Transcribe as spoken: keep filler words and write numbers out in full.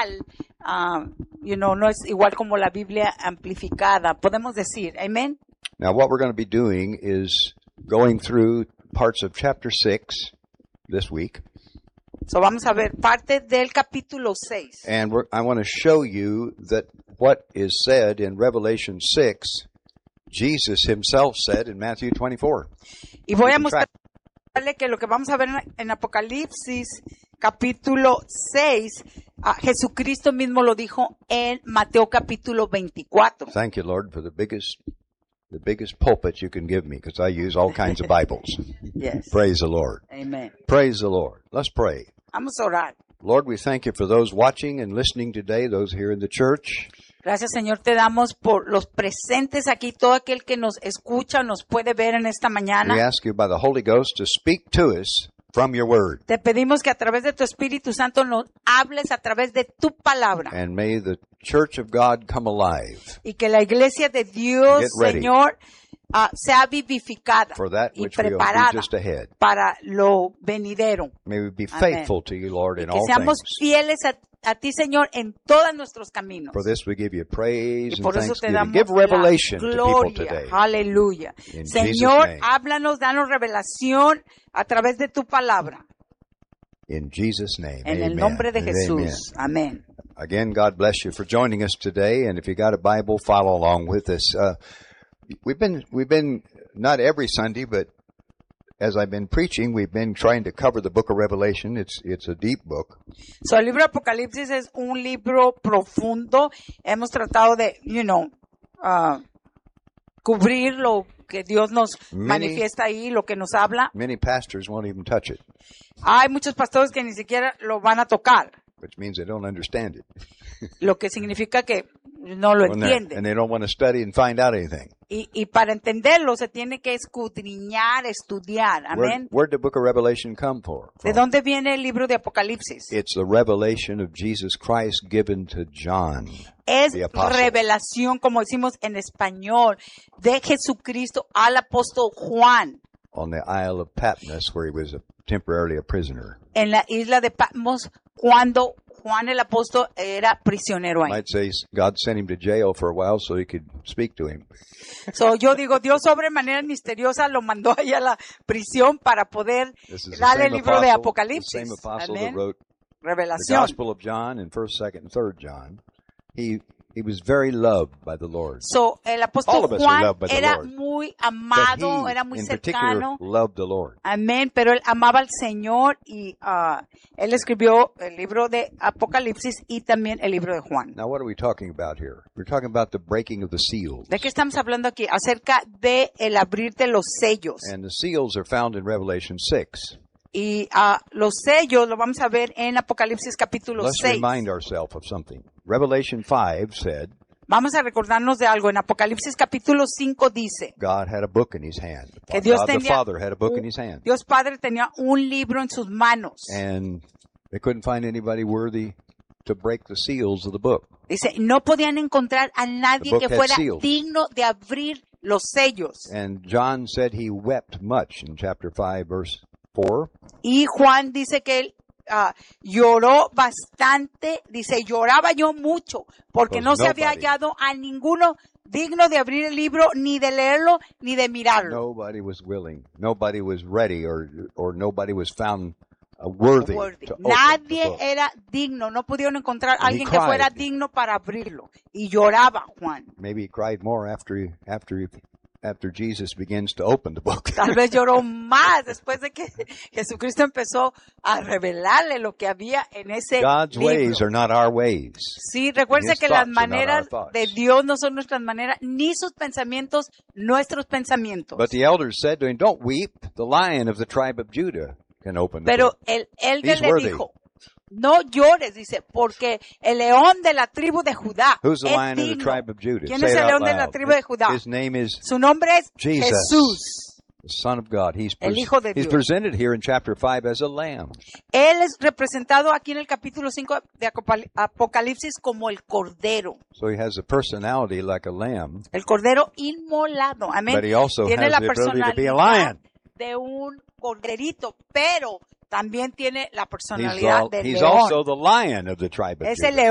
igual, uh, you know, no es igual como la Biblia amplificada, podemos decir, amen. Now what we're going to be doing is going through parts of chapter six this week. So vamos a ver parte del capítulo seis. And we're, I want to show you that what is said in Revelation six, Jesus himself said in Matthew twenty-four. Y voy a mostrarle que lo que vamos a ver en, en Apocalipsis capítulo seis, uh, Jesucristo mismo lo dijo en Mateo capítulo veinticuatro. Thank you, Lord, for the biggest the biggest pulpit you can give me, because I use all kinds of Bibles. Yes. Praise the Lord. Amen. Praise the Lord. Let's pray. Vamos a orar. Lord, we thank you for those watching and listening today, those here in the church. Gracias, Señor, te damos por los presentes aquí, todo aquel que nos escucha, nos puede ver en esta We mañana. ask you by the Holy Ghost to speak to us from your word. Te pedimos que a través de tu Espíritu Santo nos hables a través de tu palabra. And may the church of God come alive Y que la iglesia de Dios, Get ready. Señor, uh, sea vivificada for that y which will be preparada just ahead. para lo venidero. May we be Amen. faithful to you, Lord, in Que all seamos things. fieles a, a ti, Señor, en todos nuestros caminos. For this we give you praise Y and por eso te thanksgiving. damos Give revelation la to people gloria. today. Aleluya. In Señor, Jesus' name. háblanos, danos revelación a través de tu palabra. In Jesus' name. En Amen. el nombre de and Jesús. Amén. Amen. Again, God bless you for joining us today. And if you got a Bible, follow along with us. Uh, we've been, we've been, not every Sunday, but as I've been preaching, we've been trying to cover the book of Revelation. It's, it's a deep book. So, el libro de Apocalipsis es un libro profundo. Hemos tratado de, you know, uh, cubrir lo que Dios nos Many- manifiesta ahí, lo que nos habla. Many pastors won't even touch it, Hay muchos pastores que ni siquiera lo van a tocar, which means they don't understand it. lo que significa que no lo When they're- and entienden. they don't want to study and find out anything. Y, y para entenderlo se tiene que escudriñar, estudiar. Where, Amén. where'd the book of Revelation come for? ¿De dónde viene el libro de Apocalipsis? It's the revelation of Jesus Christ given to John. Es the apostle. revelación, como decimos en español, de Jesucristo al apóstol Juan On the Isle of Patmos, where he was a, temporarily a prisoner. en la isla de Patmos cuando Juan el apóstol era prisionero ahí. Might say God sent him to jail for a while so he could speak to him. So, yo digo, Dios sobre manera misteriosa lo mandó ahí a la prisión para poder This is the darle same el libro de apostle, the Apocalipsis. same apostle Amén. that wrote the Revelación. Gospel of John in First, Second, and Third John. He he was very loved by the Lord. So, el All apóstol of us are Juan loved by the era Lord. muy But amado, he, era muy in particular, cercano. loved the Lord. Amén, pero él amaba al Señor y ah, él escribió el libro de Apocalipsis y también el libro de Juan. Now, what are we talking about here? We're talking about the breaking of the seals. ¿De qué estamos hablando aquí? Acerca de el abrir de los sellos. And the seals are found in Revelation six. Y ah, los sellos lo vamos a ver en Apocalipsis capítulo Let's seis. remind ourselves of something. Revelation five said Vamos a recordarnos de algo. En Apocalipsis capítulo cinco dice God had a book in his hand. que Dios God the tenía Father had a book in un- his hand. Dios Padre tenía un libro en sus manos. And they couldn't find anybody worthy to break the seals of the book. Dice, no podían encontrar a nadie The book que had fuera seals. digno de abrir los sellos. And John said he wept much in chapter five, verse four. Y Juan dice que él ah, lloró bastante, dice, lloraba yo mucho, porque Because no se había nobody- hallado a ninguno digno de abrir el libro, ni de leerlo, ni de mirarlo. Nobody was willing. Nobody was ready, or or nobody was found uh, worthy Worthy. to open the Nadie book. era digno, no pudieron encontrar a And he alguien que fuera cried. digno para abrirlo. Y lloraba Juan. Maybe he cried more after he, after he, after Jesus begins to open the book. Tal vez lloró más después de que Jesucristo empezó a revelarle lo que había en ese God's libro. ways are not our ways. Sí, recuerde His que las thoughts are not maneras our thoughts. de Dios no son nuestras maneras, ni sus pensamientos, nuestros pensamientos. But the elders said to him, "Don't weep. The Lion of the tribe of Judah can open the Pero book." el elder He's le worthy. dijo, no llores, dice, porque el león de la tribu de Judá Who's the es Lion of the digno. tribe of Judah? ¿Quién Say es it el out león de la loud. tribu de Judá? His name is Su nombre es Jesus. Jesús. the Son of God. He's, El pres- Hijo de he's Dios. presented here in chapter five as a lamb. Él es representado aquí en el capítulo cinco de Acopal- Apocalipsis como el cordero. So he has a personality like a lamb, El cordero inmolado. Amén. but he also Tiene has la the ability to be a personalidad lion. de un corderito, pero también tiene la He's, personalidad al- del he's león. also the lion of the tribe of Es Judah. el